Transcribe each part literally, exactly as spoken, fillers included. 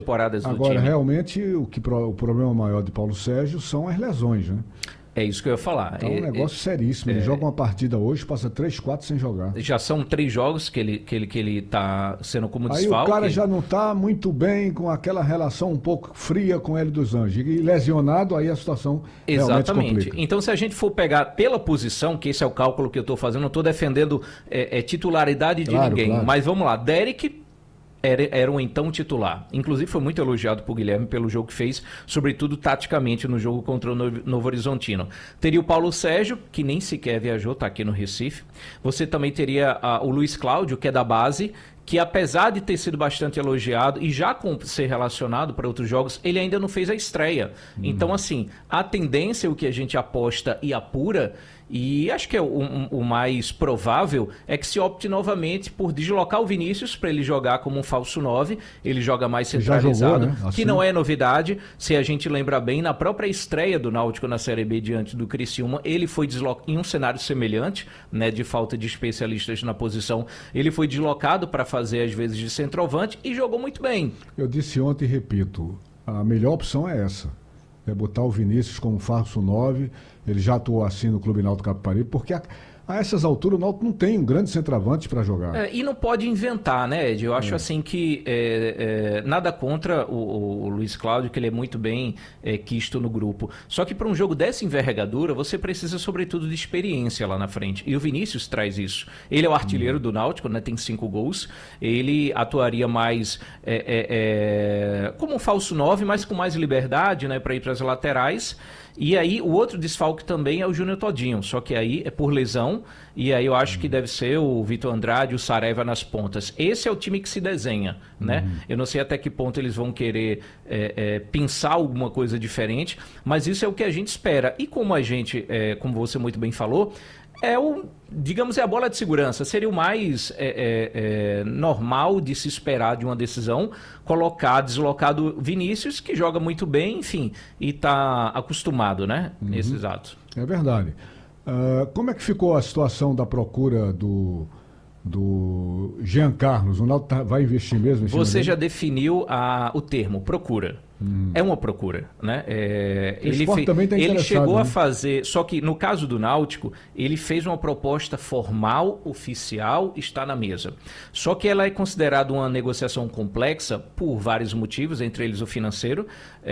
temporadas do Agora, time. realmente, o, que, o problema maior de Paulo Sérgio são as lesões, né? É isso que eu ia falar. Então é um negócio é, seríssimo. Ele é, joga uma partida hoje, passa três, quatro sem jogar. Já são três jogos que ele que ele que ele está sendo como Aí desfalque. Aí o cara já não está muito bem, com aquela relação um pouco fria com ele dos Anjos. E lesionado, aí a situação Exatamente. realmente complica. Então, se a gente for pegar pela posição, que esse é o cálculo que eu estou fazendo, não estou defendendo é, é, titularidade de claro, ninguém. Claro. Mas vamos lá, Derek Era, era um então titular. Inclusive foi muito elogiado por Guilherme pelo jogo que fez, sobretudo taticamente no jogo contra o Novo Horizontino. Teria o Paulo Sérgio, que nem sequer viajou, está aqui no Recife. Você também teria a, o Luiz Cláudio, que é da base, que apesar de ter sido bastante elogiado e já com ser relacionado para outros jogos, ele ainda não fez a estreia. Hum. Então, assim, a tendência, o que a gente aposta e apura, e acho que é o, o mais provável, é que se opte novamente por deslocar o Vinícius para ele jogar como um falso nove. Ele joga mais centralizado, jogou, né? Assim. Que não é novidade. Se a gente lembra bem, na própria estreia do Náutico na Série B diante do Criciúma, ele foi deslocado em um cenário semelhante, né, de falta de especialistas na posição. Ele foi deslocado para fazer às vezes de centroavante e jogou muito bem. Eu disse ontem e repito, a melhor opção é essa. É botar o Vinícius como falso nove. Ele já atuou assim no Clube Náutico Capibaribe, porque a, a essas alturas o Náutico não tem um grande centroavante para jogar. É, e não pode inventar, né, Ed? Eu acho é. assim que é, é, nada contra o, o Luiz Cláudio, que ele é muito bem é, quisto no grupo. Só que para um jogo dessa envergadura, você precisa sobretudo de experiência lá na frente. E o Vinícius traz isso. Ele é o artilheiro hum. do Náutico, né? Tem cinco gols. Ele atuaria mais é, é, é, como um falso nove, mas com mais liberdade, né, para ir para as laterais. E aí o outro desfalque também é o Júnior Todinho, só que aí é por lesão, e aí eu acho que deve ser o Vitor Andrade, o Saraiva nas pontas. Esse é o time que se desenha, né? Uhum. Eu não sei até que ponto eles vão querer é, é, pensar alguma coisa diferente, mas isso é o que a gente espera. E como a gente, é, como você muito bem falou, é o, digamos, é a bola de segurança. Seria o mais é, é, é, normal de se esperar de uma decisão, colocar, deslocar do Vinícius, que joga muito bem, enfim, e está acostumado, né, uhum. nesses atos. É verdade. Uh, como é que ficou a situação da procura do, do Jean Carlos? O Náutico vai investir mesmo em cima Você dele? já definiu a, o termo, procura. Hum. É uma procura, né? É, ele fe... também tá ele chegou né? a fazer, só que no caso do Náutico, ele fez uma proposta formal, oficial, está na mesa. Só que ela é considerada uma negociação complexa por vários motivos, entre eles o financeiro.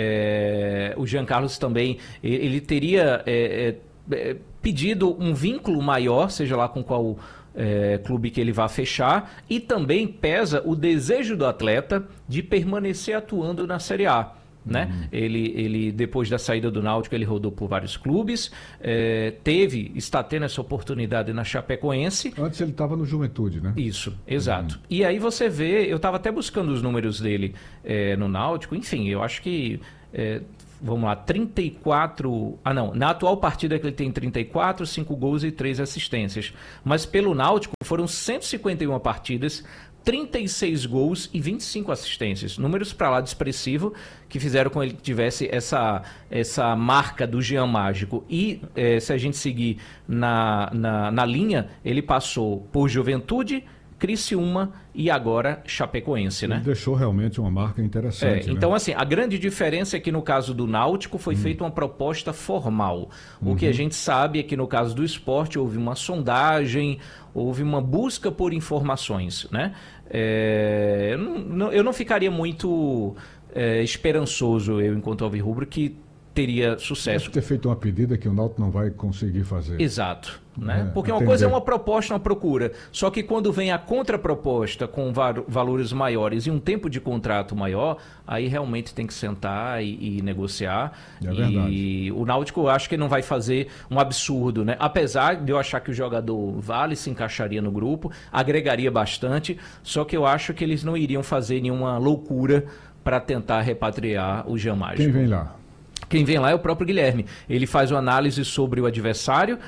É, o Jean Carlos também, ele teria é, é, pedido um vínculo maior, seja lá com qual É, clube que ele vai fechar, e também pesa o desejo do atleta de permanecer atuando na Série A. Né? Uhum. Ele, ele, depois da saída do Náutico, ele rodou por vários clubes, é, teve, está tendo essa oportunidade na Chapecoense. Antes ele estava no Juventude, né? Isso, exato. Uhum. E aí você vê, eu estava até buscando os números dele é, no Náutico, enfim, eu acho que... É, vamos lá, trinta e quatro... Ah, não. Na atual partida que ele tem trinta e quatro, cinco gols e três assistências. Mas pelo Náutico foram cento e cinquenta e uma partidas, trinta e seis gols e vinte e cinco assistências. Números para lá de expressivo que fizeram com que ele tivesse essa, essa marca do Jean Mágico. E eh, se a gente seguir na, na, na linha, ele passou por Juventude, Criciúma e agora Chapecoense, né? Ele deixou realmente uma marca interessante. É, então, né? assim, a grande diferença é que no caso do Náutico foi hum. feita uma proposta formal. Uhum. O que a gente sabe é que no caso do Sport houve uma sondagem, houve uma busca por informações, né? É, eu, não, eu não ficaria muito é, esperançoso, eu, enquanto alvirrubro, que teria sucesso. Deve ter feito uma pedida que o Náutico não vai conseguir fazer. Exato. Né? É, Porque entender. uma coisa é uma proposta, uma procura. Só que quando vem a contraproposta com valores maiores e um tempo de contrato maior, aí realmente tem que sentar e, e negociar. É e verdade. O Náutico, eu acho que não vai fazer um absurdo, né? Apesar de eu achar que o jogador vale, se encaixaria no grupo, agregaria bastante, só que eu acho que eles não iriam fazer nenhuma loucura para tentar repatriar o Jean Mágico. Quem vem lá? Quem vem lá é o próprio Guilherme. Ele faz uma análise sobre o adversário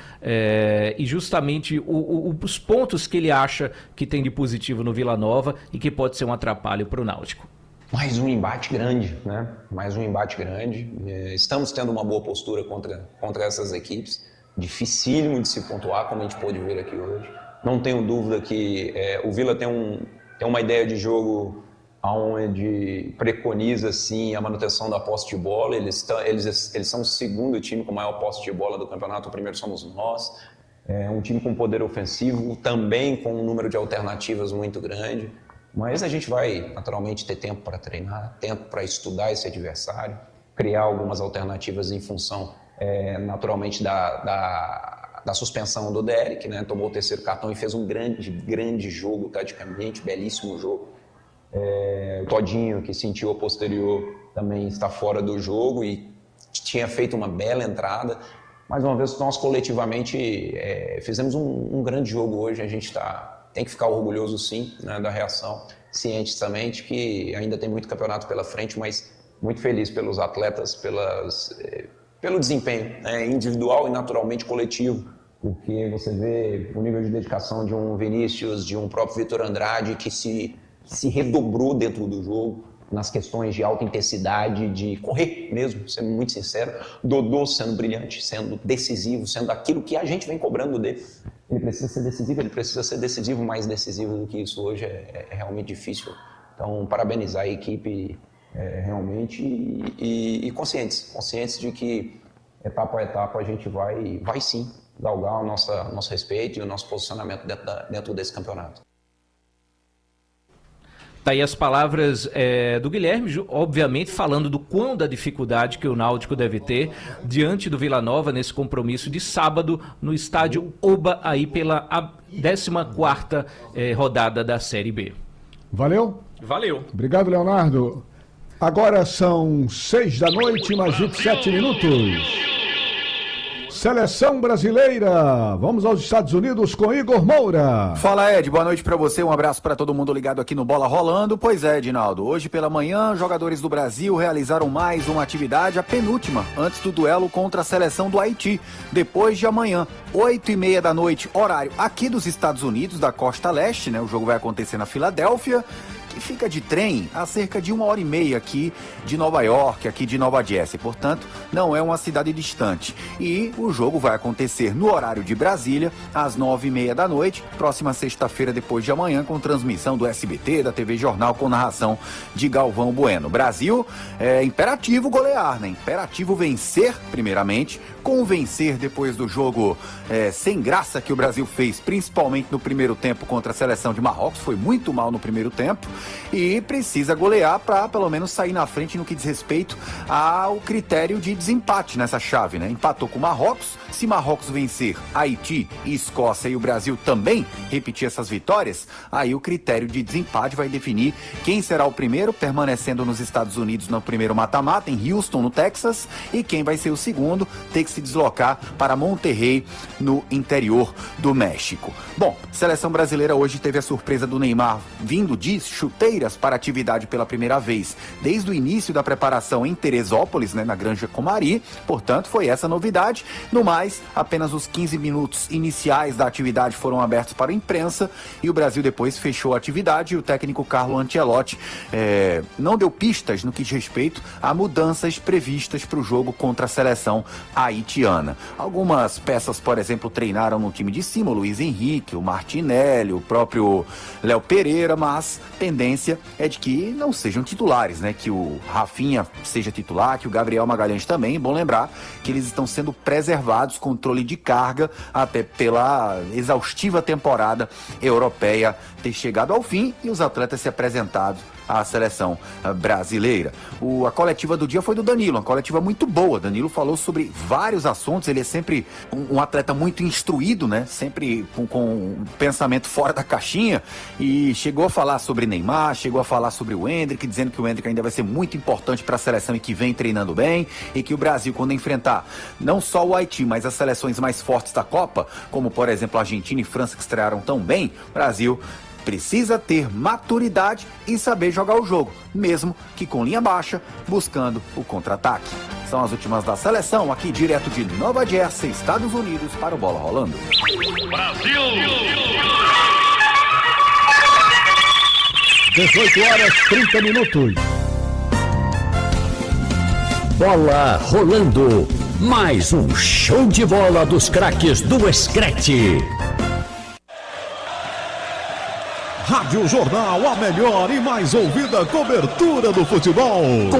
é, e justamente o, o, os pontos que ele acha que tem de positivo no Vila Nova e que pode ser um atrapalho para o Náutico. Mais um embate grande, né? Mais um embate grande. Estamos tendo uma boa postura contra, contra essas equipes. Dificílimo de se pontuar, como a gente pôde ver aqui hoje. Não tenho dúvida que é, o Vila tem, um, tem uma ideia de jogo onde preconiza sim a manutenção da posse de bola. Eles, eles, eles são o segundo time com maior posse de bola do campeonato, o primeiro somos nós. É um time com poder ofensivo, também com um número de alternativas muito grande. Mas a gente vai naturalmente ter tempo para treinar, tempo para estudar esse adversário, criar algumas alternativas em função é, naturalmente da, da, da suspensão do Derek, né? Tomou o terceiro cartão e fez um grande, grande jogo taticamente, belíssimo jogo. É, o Todinho, que sentiu a posterior, também está fora do jogo e tinha feito uma bela entrada. Mais uma vez, nós coletivamente é, fizemos um, um grande jogo hoje. A gente tá, tem que ficar orgulhoso, sim, né, da reação, cientes também de que ainda tem muito campeonato pela frente, mas muito feliz pelos atletas, pelas, é, pelo desempenho, né, individual e naturalmente coletivo. Porque você vê o nível de dedicação de um Vinícius, de um próprio Vitor Andrade, que se... se redobrou dentro do jogo, nas questões de alta intensidade, de correr mesmo, sendo muito sincero. Dodô sendo brilhante, sendo decisivo, sendo aquilo que a gente vem cobrando dele. Ele precisa ser decisivo, ele precisa ser decisivo, mais decisivo do que isso hoje é, é realmente difícil. Então, parabenizar a equipe é, realmente e, e, e conscientes, conscientes de que etapa a etapa a gente vai, vai sim galgar o nosso, nosso respeito e o nosso posicionamento dentro, da, dentro desse campeonato. Tá aí as palavras é, do Guilherme, obviamente falando do quão da dificuldade que o Náutico deve ter diante do Vila Nova nesse compromisso de sábado no estádio Oba, aí pela décima quarta é, rodada da Série B. Valeu? Valeu. Obrigado, Leonardo. Agora são seis da noite, mais vinte e sete minutos. Seleção brasileira, vamos aos Estados Unidos com Igor Moura. Fala, Ed, boa noite pra você, um abraço pra todo mundo ligado aqui no Bola Rolando. Pois é, Edinaldo, hoje pela manhã, jogadores do Brasil realizaram mais uma atividade, a penúltima, antes do duelo contra a seleção do Haiti. Depois de amanhã, oito e meia da noite, horário aqui dos Estados Unidos, da Costa Leste, né? O jogo vai acontecer na Filadélfia, que fica de trem a cerca de uma hora e meia aqui de Nova York, aqui de Nova Jersey. Portanto, não é uma cidade distante. E o jogo vai acontecer no horário de Brasília, às nove e meia da noite, próxima sexta-feira, depois de amanhã, com transmissão do S B T, da T V Jornal, com narração de Galvão Bueno. Brasil, é imperativo golear, né? Imperativo vencer, primeiramente, convencer depois do jogo é, sem graça que o Brasil fez, principalmente no primeiro tempo contra a seleção de Marrocos. Foi muito mal no primeiro tempo. E precisa golear para pelo menos sair na frente no que diz respeito ao critério de desempate nessa chave, né? Empatou com Marrocos. Se Marrocos vencer Haiti e Escócia e o Brasil também repetir essas vitórias, aí o critério de desempate vai definir quem será o primeiro, permanecendo nos Estados Unidos no primeiro mata-mata, em Houston, no Texas, e quem vai ser o segundo, ter que se deslocar para Monterrey, no interior do México. Bom, seleção brasileira hoje teve a surpresa do Neymar vindo de chuteiras para atividade pela primeira vez desde o início da preparação em Teresópolis, né, na Granja Comari. Portanto, foi essa novidade. No mais, apenas os quinze minutos iniciais da atividade foram abertos para a imprensa e o Brasil depois fechou a atividade e o técnico Carlo Ancelotti é, não deu pistas no que diz respeito a mudanças previstas para o jogo contra a seleção haitiana. Algumas peças, por exemplo, treinaram no time de cima, o Luiz Henrique, o Martinelli, o próprio Léo Pereira, mas tendência é de que não sejam titulares, né? Que o Rafinha seja titular, que o Gabriel Magalhães também. Bom lembrar que eles estão sendo preservados, controle de carga, até pela exaustiva temporada europeia ter chegado ao fim e os atletas se apresentado à seleção brasileira. O, a coletiva do dia foi do Danilo, uma coletiva muito boa. Danilo falou sobre vários assuntos, ele é sempre um, um atleta muito instruído, né? Sempre com, com um pensamento fora da caixinha, e chegou a falar sobre Neymar, chegou a falar sobre o Endrick, dizendo que o Endrick ainda vai ser muito importante para a seleção e que vem treinando bem, e que o Brasil, quando enfrentar não só o Haiti, mas as seleções mais fortes da Copa, como por exemplo a Argentina e França, que estrearam tão bem, Brasil precisa ter maturidade e saber jogar o jogo, mesmo que com linha baixa, buscando o contra-ataque. São as últimas da seleção, aqui direto de Nova Jersey, Estados Unidos, para o Bola Rolando. Brasil! dezoito horas e trinta minutos. Bola Rolando. Mais um show de bola dos craques do Screte. Rádio Jornal, a melhor e mais ouvida cobertura do futebol.